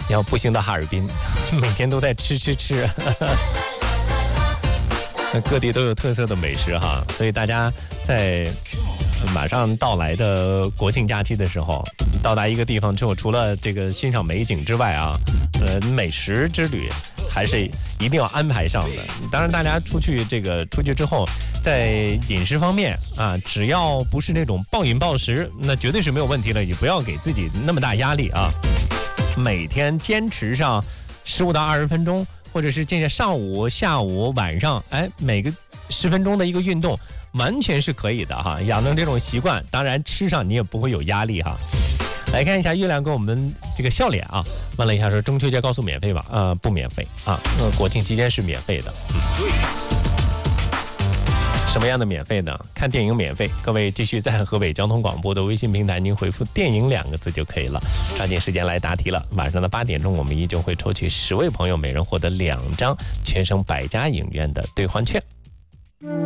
要步行到哈尔滨，每天都在吃。各地都有特色的美食哈，所以大家在马上到来的国庆假期的时候，到达一个地方之后，除了这个欣赏美景之外啊，美食之旅还是一定要安排上的。当然，大家出去之后，在饮食方面啊，只要不是那种暴饮暴食，那绝对是没有问题的，也不要给自己那么大压力啊。每天坚持上15到20分钟。或者是见着上午、下午、晚上，每个10分钟的一个运动，完全是可以的哈。养成这种习惯，当然吃上你也不会有压力哈。来看一下月亮给我们这个笑脸啊，问了一下说中秋节高速免费吧？不免费啊，国庆期间是免费的。什么样的免费呢？看电影免费，各位继续在河北交通广播的微信平台，您回复电影2个字就可以了。抓紧时间来答题了。晚上的8点钟，我们依旧会抽取10位朋友，每人获得2张全省百家影院的兑换券。